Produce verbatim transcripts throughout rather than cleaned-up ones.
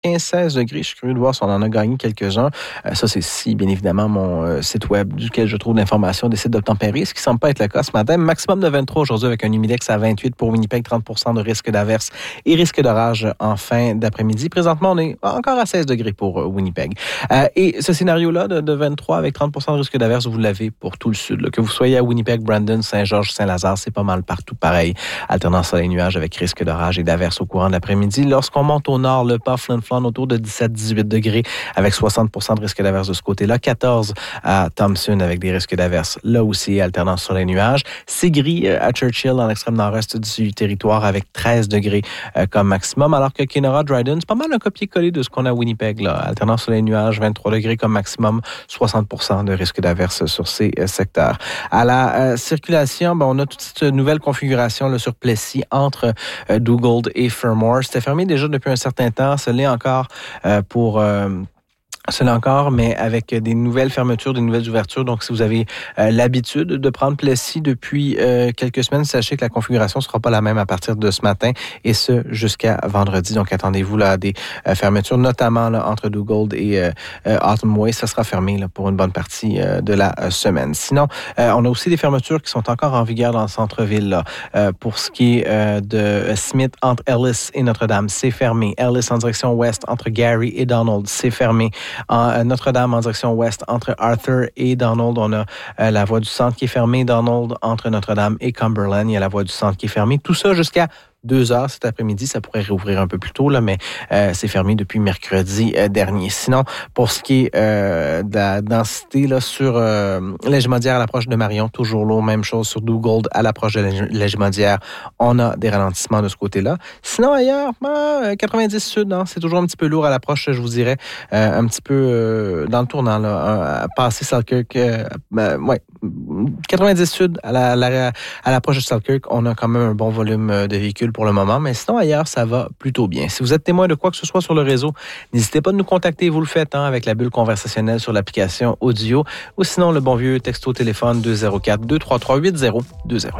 quinze seize degrés. Je suis curieux de voir si on en a gagné quelques-uns. Euh, ça, c'est si, bien évidemment, mon euh, site web duquel je trouve l'information des sites d'obtempéries, ce qui ne semble pas être le cas ce matin. Maximum de vingt-trois aujourd'hui avec un humidex à vingt-huit pour Winnipeg, trente pour cent de risque d'averse et risque d'orage en fin d'après-midi. Présentement, on est encore à seize degrés pour euh, Winnipeg. Euh, et ce scénario-là de, de vingt-trois avec trente pour cent de risque d'averse, vous l'avez pour tout le sud. Là. Que vous soyez à Winnipeg, Brandon, Saint-Georges, Saint-Lazare, c'est pas mal partout pareil. Alternance soleil-nuage avec risque d'orage et d'averse au courant de l'après-midi. Lorsqu'on monte au nord, le pas Flin Flon autour de dix-sept dix-huit degrés avec soixante pour cent de risque d'averse de ce côté-là. quatorze à Thompson avec des risques d'averse. Là aussi, alternance soleil-nuage. C'est gris à Churchill dans l'extrême nord-est du territoire avec treize degrés euh, comme maximum. Alors que Kenora, Dryden, c'est pas mal un copier-coller de ce qu'on a à Winnipeg. Là. Alternance soleil-nuage, vingt-trois degrés comme maximum, soixante pour cent de risque d'averse sur ces euh, secteurs. À la euh, circulation, ben, on a toute cette nouvelle configuration là, sur Plessis entre euh, Dugald et Fermor. C'était fermé déjà depuis un certain temps. Ce l'est encore euh, pour... Euh, Cela encore, mais avec des nouvelles fermetures, des nouvelles ouvertures. Donc, si vous avez euh, l'habitude de prendre Plessis depuis euh, quelques semaines, sachez que la configuration ne sera pas la même à partir de ce matin et ce, jusqu'à vendredi. Donc, attendez-vous là à des euh, fermetures, notamment là, entre Dugald et euh, euh, Autumn Way. Ça sera fermé là, pour une bonne partie euh, de la euh, semaine. Sinon, euh, on a aussi des fermetures qui sont encore en vigueur dans le centre-ville. Là. Euh, pour ce qui est euh, de Smith entre Ellis et Notre-Dame, c'est fermé. Ellis en direction ouest entre Gary et Donald, c'est fermé. En Notre-Dame, en direction ouest, entre Arthur et Donald, on a euh, la voie du centre qui est fermée. Donald, entre Notre-Dame et Cumberland, il y a la voie du centre qui est fermée. Tout ça jusqu'à deux heures cet après-midi. Ça pourrait réouvrir un peu plus tôt, là, mais euh, c'est fermé depuis mercredi euh, dernier. Sinon, pour ce qui est euh, de la densité là, sur euh, Lège-Maudière à l'approche de Marion, toujours lourd. Même chose sur Dugald à l'approche de Lège-Maudière. On a des ralentissements de ce côté-là. Sinon, ailleurs, ben, quatre-vingt-dix sud, hein, c'est toujours un petit peu lourd à l'approche, je vous dirais, euh, un petit peu euh, dans le tournant, là, à passer Selkirk. Euh, ben, ouais, quatre-vingt-dix sud à, la, la, à l'approche de Selkirk, on a quand même un bon volume de véhicules pour le moment, mais sinon ailleurs, ça va plutôt bien. Si vous êtes témoin de quoi que ce soit sur le réseau, n'hésitez pas à nous contacter, vous le faites hein, avec la bulle conversationnelle sur l'application audio ou sinon le bon vieux texto téléphone deux zéro quatre, deux trois trois, huit zéro deux zéro.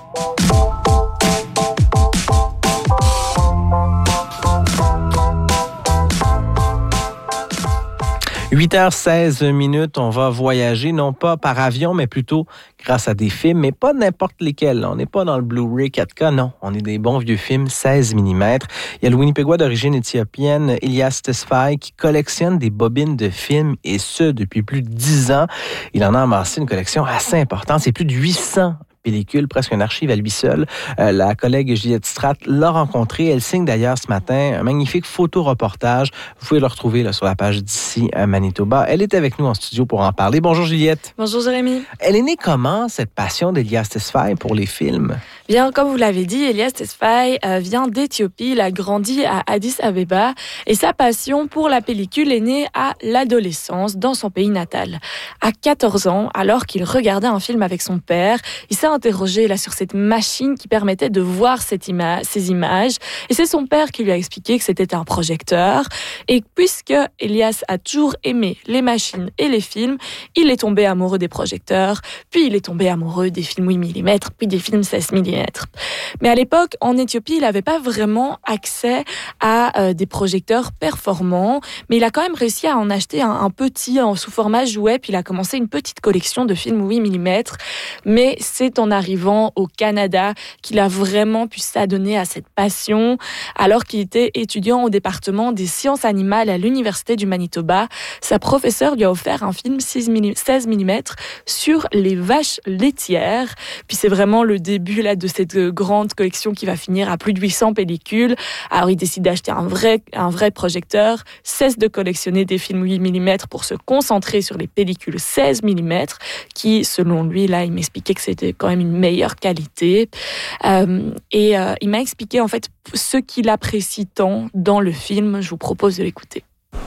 huit heures seize minutes, on va voyager, non pas par avion, mais plutôt grâce à des films, mais pas n'importe lesquels. On n'est pas dans le Blu-ray quatre K, non. On est des bons vieux films seize millimètres. Il y a le Winnipégois d'origine éthiopienne, Elias Tesfaye, qui collectionne des bobines de films, et ce, depuis plus de dix ans. Il en a amassé une collection assez importante. C'est plus de huit cents pellicule, presque un archive à lui seul. Euh, la collègue Juliette Stratt l'a rencontré. Elle signe d'ailleurs ce matin un magnifique photoreportage. Vous pouvez le retrouver là, sur la page d'ici à Manitoba. Elle est avec nous en studio pour en parler. Bonjour Juliette. Bonjour Jérémy. Elle est née comment, cette passion d'Elias Tesfaye pour les films? Bien, comme vous l'avez dit, Elias Tesfaye euh, vient d'Éthiopie. Il a grandi à Addis Abeba et sa passion pour la pellicule est née à l'adolescence dans son pays natal. À quatorze ans, alors qu'il regardait un film avec son père, il s'est interrogé là sur cette machine qui permettait de voir cette ima- ces images. Et c'est son père qui lui a expliqué que c'était un projecteur. Et puisque Elias a toujours aimé les machines et les films, il est tombé amoureux des projecteurs, puis il est tombé amoureux des films huit millimètres, puis des films seize millimètres. Mais à l'époque, en Éthiopie, il n'avait pas vraiment accès à euh, des projecteurs performants, mais il a quand même réussi à en acheter un, un petit en sous format jouet, puis il a commencé une petite collection de films huit millimètres. Mais c'est en arrivant au Canada qu'il a vraiment pu s'adonner à cette passion, alors qu'il était étudiant au département des sciences animales à l'Université du Manitoba. Sa professeure lui a offert un film seize millimètres sur les vaches laitières, puis c'est vraiment le début là, de cette grande collection qui va finir à plus de huit cents pellicules. Alors il décide d'acheter un vrai, un vrai projecteur, cesse de collectionner des films huit millimètres pour se concentrer sur les pellicules seize millimètres qui, selon lui, là, il m'expliquait que c'était quand même une meilleure qualité. Euh, et euh, il m'a expliqué en fait ce qu'il apprécie tant dans le film. Je vous propose de l'écouter.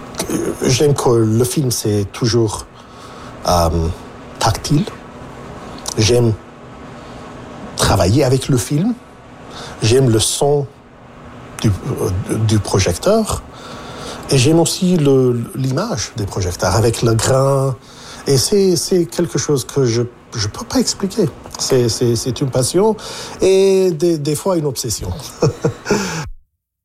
J'aime que le film, c'est toujours euh, tactile. J'aime travailler avec le film. J'aime le son du, euh, du projecteur. Et j'aime aussi le, l'image des projecteurs avec le grain. Et c'est, c'est quelque chose que je ne peux pas expliquer. C'est, c'est, c'est une passion et des, des fois une obsession.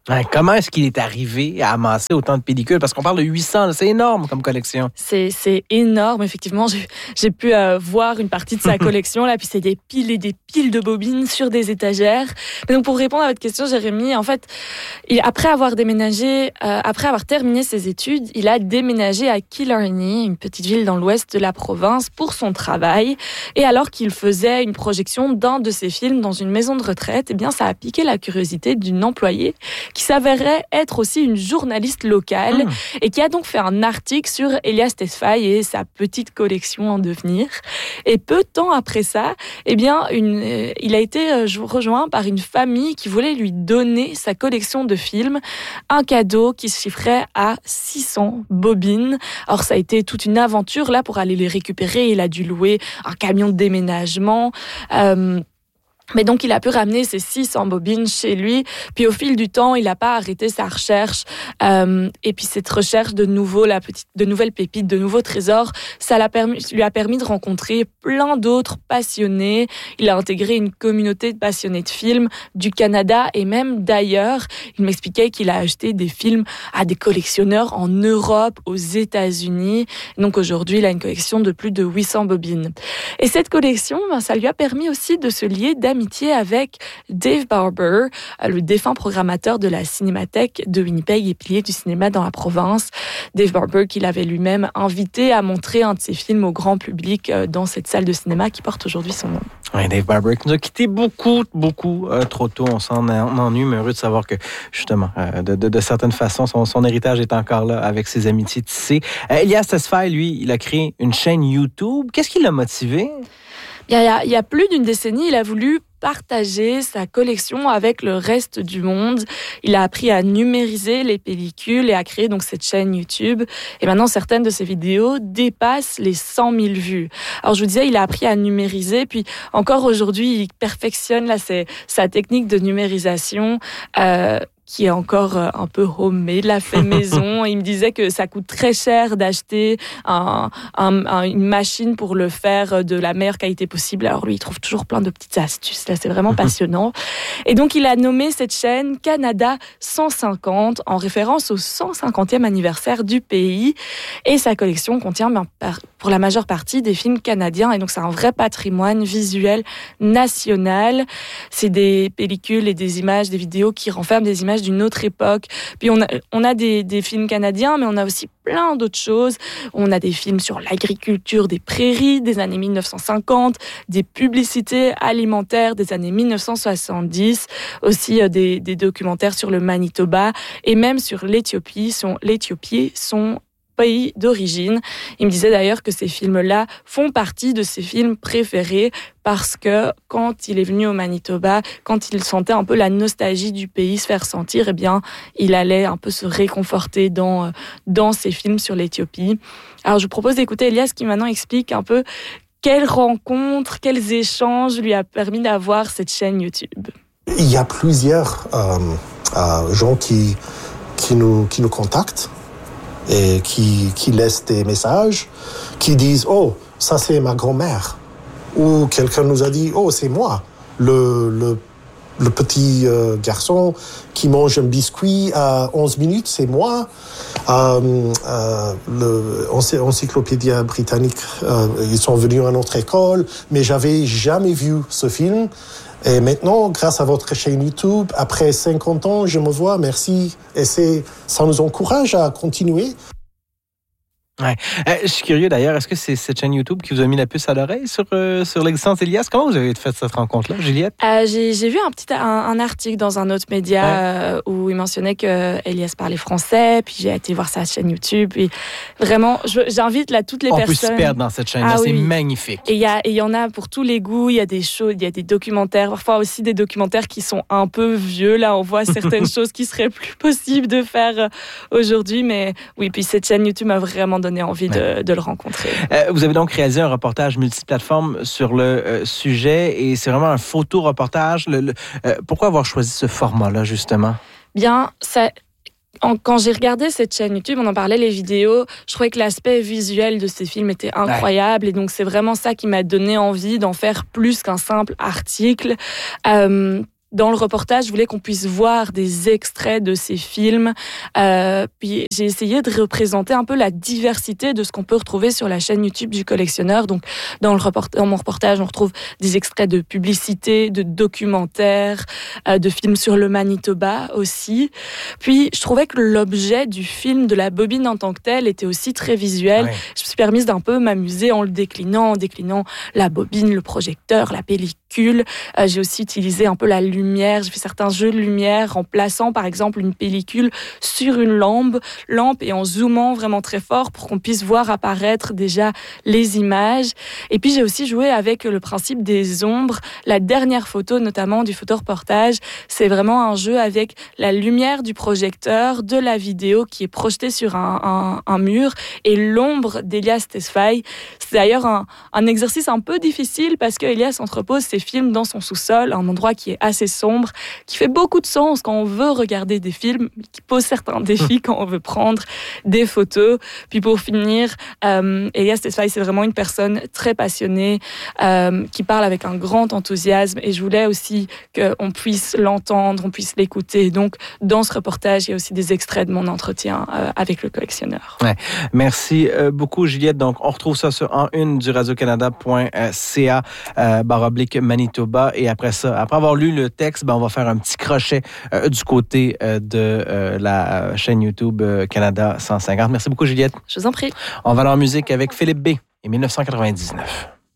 Ouais, comment est-ce qu'il est arrivé à amasser autant de pellicules? Parce qu'on parle de huit cents, là, c'est énorme comme collection. C'est, c'est énorme, effectivement. J'ai, j'ai pu euh, voir une partie de sa collection, là, puis c'est des piles et des piles de bobines sur des étagères. Mais donc, pour répondre à votre question, Jérémy, en fait, il, après avoir déménagé, euh, après avoir terminé ses études, il a déménagé à Killarney, une petite ville dans l'ouest de la province, pour son travail. Et alors qu'il faisait une projection d'un de ses films dans une maison de retraite, eh bien, ça a piqué la curiosité d'une employée qui s'avérait être aussi une journaliste locale mmh. et qui a donc fait un article sur Elias Tesfaye et sa petite collection en devenir. Et peu de temps après ça, eh bien, une, euh, il a été euh, rejoint par une famille qui voulait lui donner sa collection de films, un cadeau qui se chiffrait à six cents bobines. Alors ça a été toute une aventure là pour aller les récupérer. Il a dû louer un camion de déménagement. Euh, Mais donc, il a pu ramener ses six cents bobines chez lui. Puis, au fil du temps, il n'a pas arrêté sa recherche. Euh, et puis, cette recherche de nouveau, la petite, de nouvelles pépites, de nouveaux trésors, ça l'a permis, lui a permis de rencontrer plein d'autres passionnés. Il a intégré une communauté de passionnés de films du Canada et même d'ailleurs. Il m'expliquait qu'il a acheté des films à des collectionneurs en Europe, aux États-Unis. Donc, aujourd'hui, il a une collection de plus de huit cents bobines. Et cette collection, ben, ça lui a permis aussi de se lier d'amitié avec Dave Barber, le défunt programmateur de la Cinémathèque de Winnipeg et pilier du cinéma dans la province. Dave Barber qui l'avait lui-même invité à montrer un de ses films au grand public dans cette salle de cinéma qui porte aujourd'hui son nom. Oui, Dave Barber qui nous a quitté beaucoup, beaucoup euh, trop tôt. On s'en ennuie, mais heureux de savoir que, justement, euh, de, de, de certaines façons, son, son héritage est encore là avec ses amitiés tissées. Euh, Elias Tesfaye, lui, il a créé une chaîne YouTube. Qu'est-ce qui l'a motivé? Il y a, il y a plus d'une décennie, il a voulu partager sa collection avec le reste du monde. Il a appris à numériser les pellicules et à créer donc cette chaîne YouTube. Et maintenant, certaines de ses vidéos dépassent les cent mille vues. Alors, je vous disais, il a appris à numériser. Puis, encore aujourd'hui, il perfectionne là, ses, sa technique de numérisation. Euh, qui est encore un peu homemade, la fait maison. Il me disait que ça coûte très cher d'acheter un, un, un, une machine pour le faire de la meilleure qualité possible. Alors lui, il trouve toujours plein de petites astuces. Là, c'est vraiment passionnant. Et donc, il a nommé cette chaîne Canada cent cinquante en référence au cent cinquantième anniversaire du pays. Et sa collection contient ben, pour la majeure partie des films canadiens. Et donc, c'est un vrai patrimoine visuel national. C'est des pellicules et des images, des vidéos qui renferment des images d'une autre époque. Puis on a, on a des, des films canadiens, mais on a aussi plein d'autres choses. On a des films sur l'agriculture des prairies des années mille neuf cent cinquante, des publicités alimentaires des années mille neuf cent soixante-dix, aussi euh, des, des documentaires sur le Manitoba et même sur l'Éthiopie, son, l'Éthiopie, son pays d'origine. Il me disait d'ailleurs que ces films-là font partie de ses films préférés parce que quand il est venu au Manitoba, quand il sentait un peu la nostalgie du pays se faire sentir, eh bien, il allait un peu se réconforter dans, dans ses films sur l'Éthiopie. Alors, je vous propose d'écouter Elias qui maintenant explique un peu quelles rencontres, quels échanges lui a permis d'avoir cette chaîne YouTube. Il y a plusieurs euh, euh, gens qui, qui, nous, qui nous contactent et qui, qui laissent des messages, qui disent « Oh, ça c'est ma grand-mère ». Ou quelqu'un nous a dit « Oh, c'est moi, le, le, le petit euh, garçon qui mange un biscuit à onze minutes, c'est moi. Euh, euh, le Encyclopédie britannique, euh, ils sont venus à notre école, mais j'avais jamais vu ce film. Et maintenant, grâce à votre chaîne YouTube, après cinquante ans, je me vois, merci. Et c'est, ça nous encourage à continuer. Ouais. Euh, je suis curieux d'ailleurs, est-ce que c'est cette chaîne YouTube qui vous a mis la puce à l'oreille sur, euh, sur l'existence d'Elias? Comment vous avez fait cette rencontre-là, Juliette? Euh, j'ai, j'ai vu un petit un, un article dans un autre média ouais. euh, où il mentionnait que Elias parlait français, puis j'ai été voir sa chaîne YouTube. Puis vraiment, je, j'invite là toutes les On personnes. On peut se perdre dans cette chaîne-là, ah, c'est oui. magnifique. Et il y a, il y en a pour tous les goûts. Il y a des shows, il y a des documentaires, parfois aussi des documentaires qui sont un peu vieux. Là, on voit certaines choses qui seraient plus possibles de faire aujourd'hui, mais oui. Puis cette chaîne YouTube m'a vraiment donné envie ouais. de de le rencontrer. Euh, vous avez donc réalisé un reportage multiplateforme sur le euh, sujet et c'est vraiment un photo-reportage. Le, le, euh, pourquoi avoir choisi ce format-là, justement? Bien, ça... Quand j'ai regardé cette chaîne YouTube, on en parlait, les vidéos, je trouvais que l'aspect visuel de ces films était incroyable. Ouais. Et donc, c'est vraiment ça qui m'a donné envie d'en faire plus qu'un simple article. Euh, dans le reportage, je voulais qu'on puisse voir des extraits de ces films. Euh, puis j'ai essayé de représenter un peu la diversité de ce qu'on peut retrouver sur la chaîne YouTube du collectionneur. Donc, dans, le report- dans mon reportage, on retrouve des extraits de publicités, de documentaires, euh, de films sur le Manitoba aussi. Puis, je trouvais que l'objet du film, de la bobine en tant que telle, était aussi très visuel. Ouais. Je me suis permise d'un peu m'amuser en le déclinant, en déclinant la bobine, le projecteur, la pellicule. Euh, j'ai aussi utilisé un peu la lumière. J'ai fait certains jeux de lumière en plaçant, par exemple, une pellicule sur une lampe, lampe et en zoomant vraiment très fort pour qu'on puisse voir apparaître déjà les images. Et puis, j'ai aussi joué avec le principe des ombres. La dernière photo, notamment du photoreportage, c'est vraiment un jeu avec la lumière du projecteur, de la vidéo qui est projetée sur un, un, un mur et l'ombre d'Elias Tesfaye. C'est d'ailleurs un, un exercice un peu difficile parce qu'Elias entrepose ses films dans son sous-sol, un endroit qui est assez sombre, qui fait beaucoup de sens quand on veut regarder des films, qui pose certains défis quand on veut prendre des photos. Puis pour finir, euh, Elias Tesfaye, c'est vraiment une personne très passionnée, euh, qui parle avec un grand enthousiasme et je voulais aussi qu'on puisse l'entendre, on puisse l'écouter. Donc, dans ce reportage, il y a aussi des extraits de mon entretien euh, avec le collectionneur. Ouais. Merci euh, beaucoup, Juliette. Donc, on retrouve ça sur en une du radio canada point c a euh, barre oblique Manitoba. Et après ça, après avoir lu le texte, ben, on va faire un petit crochet euh, du côté euh, de euh, la chaîne YouTube euh, Canada cent cinquante. Merci beaucoup, Juliette. Je vous en prie. On va aller en musique avec Philippe B. et dix-neuf cent quatre-vingt-dix-neuf.